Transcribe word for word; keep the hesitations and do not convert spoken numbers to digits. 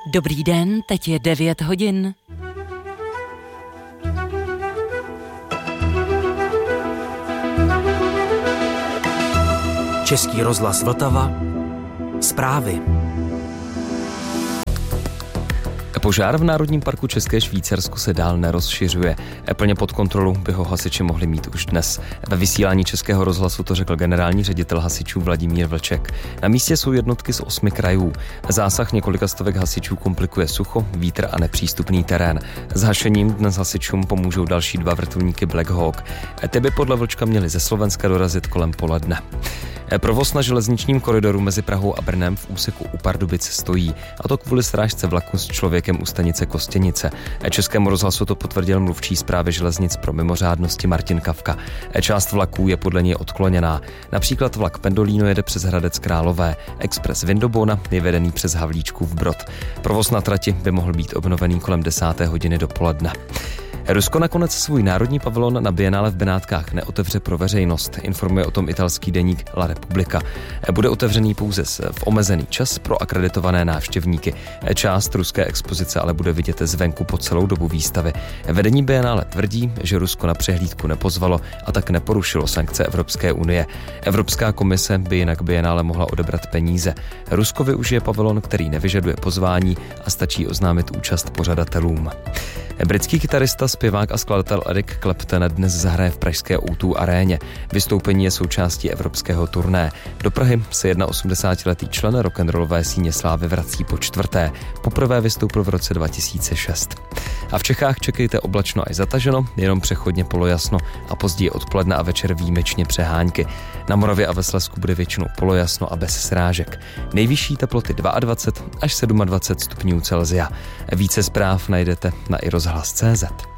Dobrý den, teď je devět hodin. Český rozhlas Vltava. Zprávy. Požár v Národním parku České Švýcarsko se dál nerozšiřuje. Plně pod kontrolou by ho hasiči mohli mít už dnes. Ve vysílání Českého rozhlasu to řekl generální ředitel hasičů Vladimír Vlček. Na místě jsou jednotky z osmi krajů. Zásah několika stovek hasičů komplikuje sucho, vítr a nepřístupný terén. S hašením dnes hasičům pomůžou další dva vrtulníky Black Hawk. Ty by podle Vlčka měly ze Slovenska dorazit kolem poledne. Provoz na železničním koridoru mezi Prahou a Brnem v úseku u Pardubic stojí, a to kvůli srážce vlaku s člověkem u stanice Kostěnice. Českému rozhlasu to potvrdil mluvčí Správy železnic pro mimořádnosti Martin Kavka. Část vlaků je podle něj odkloněná. Například vlak Pendolino jede přes Hradec Králové, expres Vindobona je vedený přes Havlíčkův Brod. Provoz na trati by mohl být obnovený kolem desáté hodiny dopoledne. Rusko nakonec svůj národní pavilon na Bienále v Benátkách neotevře pro veřejnost, informuje o tom italský deník La Repubblica. Bude otevřený pouze v omezený čas pro akreditované návštěvníky. Část ruské expozice ale bude vidět zvenku po celou dobu výstavy. Vedení Bienále tvrdí, že Rusko na přehlídku nepozvalo a tak neporušilo sankce Evropské unie. Evropská komise by jinak Bienále mohla odebrat peníze. Rusko využije pavilon, který nevyžaduje pozvání a stačí oznámit účast pořadatelům. Britský kytarista, zpěvák a skladatel Eric Clapton dnes zahraje v pražské ó dva aréně. Vystoupení je součástí evropského turné. Do Prahy se osmdesátiletý člen rock'n'rollové síně slávy vrací po čtvrté. Poprvé vystoupil v roce dva tisíce šest. A v Čechách čekejte oblačno až zataženo, jenom přechodně polojasno a později odpoledne a večer výjimečně přehánky. Na Moravě a ve Slezsku bude většinou polojasno a bez srážek. Nejvyšší teploty dvacet dva až dvacet sedm stupňů Celsia. Více zpráv najdete na i rozhlas tečka cé zet.